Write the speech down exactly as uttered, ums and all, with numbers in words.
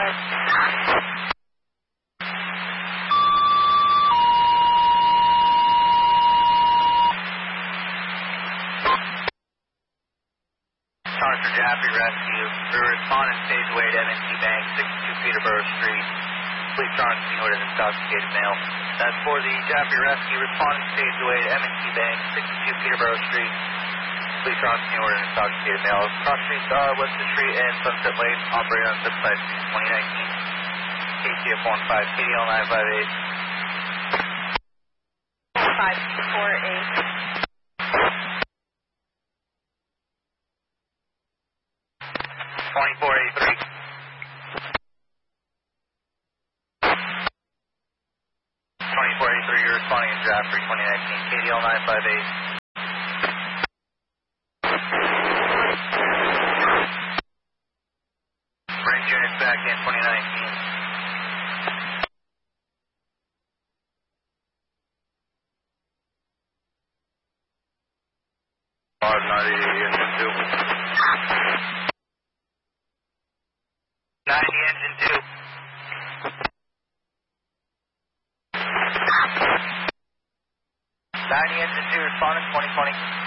Charger Jaffrey Rescue. We're responding stage away at M and T Bank, sixty-two Peterborough Street. Please charge the order to intoxicated male. That's for the Jaffrey Rescue, responding stage away at M and T Bank, sixty-two Peterborough Street. Please charge the order to intoxicated male. Cross Street, uh, Webster Street and Sunset Lane, operator on Subside twenty nineteen. K C F one five, K D L nine five eight. five four eight. twenty-four eighty-three. twenty-four eighty-three, you're responding in Jaffrey, twenty nineteen, K D L nine five eight. Bring units back in, twenty nineteen. five ninety, engine two. ninety, engine two. ninety, engine two, responding, twenty twenty.